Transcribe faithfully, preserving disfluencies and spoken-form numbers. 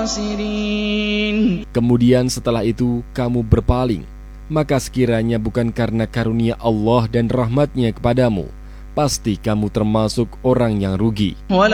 Kemudian setelah itu kamu berpaling, maka sekiranya bukan karena karunia Allah dan rahmatnya kepadamu, pasti kamu termasuk orang yang rugi.